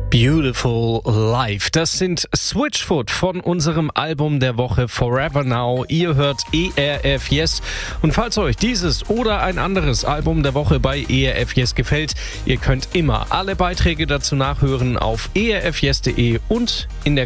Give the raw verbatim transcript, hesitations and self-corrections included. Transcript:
Beautiful Life. Das sind Switchfoot von unserem Album der Woche Forever Now. Ihr hört E R F Yes. Und falls euch dieses oder ein anderes Album der Woche bei E R F Yes gefällt, ihr könnt immer alle Beiträge dazu nachhören auf e r f yes punkt de und in der